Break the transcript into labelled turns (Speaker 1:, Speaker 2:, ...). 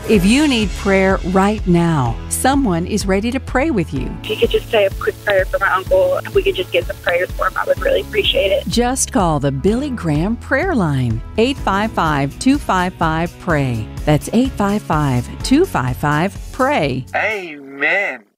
Speaker 1: If you need prayer right now, someone is ready to pray with you.
Speaker 2: If you could just say a quick prayer for my uncle, if we could just get some prayers for him, I would really appreciate it.
Speaker 1: Just call the Billy Graham Prayer Line, 855-255-PRAY. That's 855-255-PRAY.
Speaker 3: Amen.